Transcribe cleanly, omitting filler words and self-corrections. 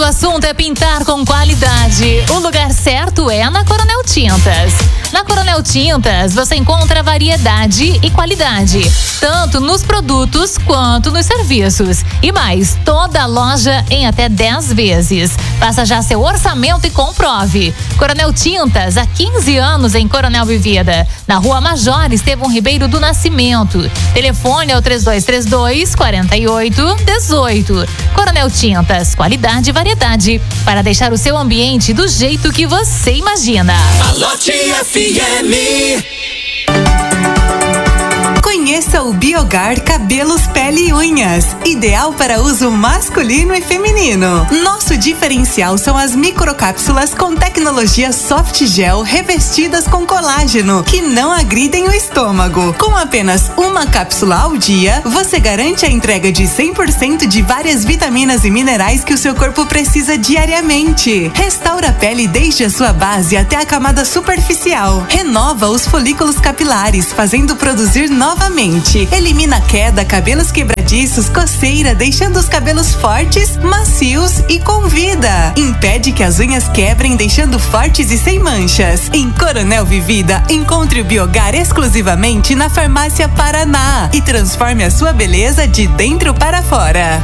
assunto é pintar com qualidade, o lugar certo é na Coronel Tintas. Na Coronel Tintas, você encontra variedade e qualidade, tanto nos produtos quanto nos serviços. E mais, toda a loja em até 10 vezes. Faça já seu orçamento e comprove. Coronel Tintas, há 15 anos em Coronel Vivida, na Rua Major Estevão Ribeiro do Nascimento. Telefone é o 3232-4818. Coronel Tintas, qualidade e variedade, para deixar o seu ambiente do jeito que você imagina. Alô, FM. Conheça o Biogar Cabelos, Pele e Unhas, ideal para uso masculino e feminino. Nosso diferencial são as microcápsulas com tecnologia soft gel revestidas com colágeno, que não agridem o estômago. Com apenas uma cápsula ao dia, você garante a entrega de 100% de várias vitaminas e minerais que o seu corpo precisa diariamente. Restaura a pele desde a sua base até a camada superficial. Renova os folículos capilares, fazendo produzir novamente. Elimina queda, cabelos quebradiços, coceira, deixando os cabelos fortes, macios e com vida. Impede que as unhas quebrem, deixando fortes e sem manchas. Em Coronel Vivida, encontre o Biogar exclusivamente na Farmácia Paraná e transforme a sua beleza de dentro para fora.